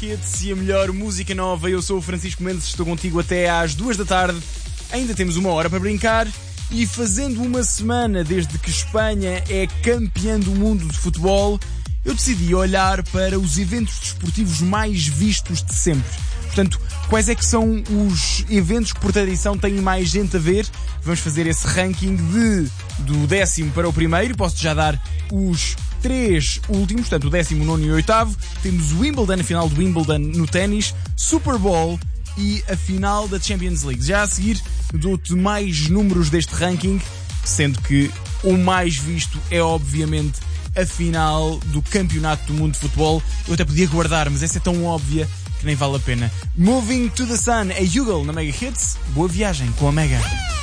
Hits e a melhor música nova. Eu sou o Francisco Mendes, estou contigo até às 2 da tarde. Ainda temos uma hora para brincar. E fazendo uma semana desde que Espanha é campeã do mundo de futebol, eu decidi olhar para os eventos desportivos mais vistos de sempre. Portanto, quais é que são os eventos que por tradição têm mais gente a ver? Vamos fazer esse ranking do 10º para o primeiro. Posso já dar os 3 últimos, portanto o 19º e o 8º. Temos o Wimbledon, a final do Wimbledon no ténis, Super Bowl e a final da Champions League. Já a seguir dou-te mais números deste ranking, sendo que o mais visto é obviamente a final do Campeonato do Mundo de Futebol. Eu até podia guardar, mas essa é tão óbvia que nem vale a pena. Moving to the Sun é Yugal na Mega Hits. Boa viagem com a Mega.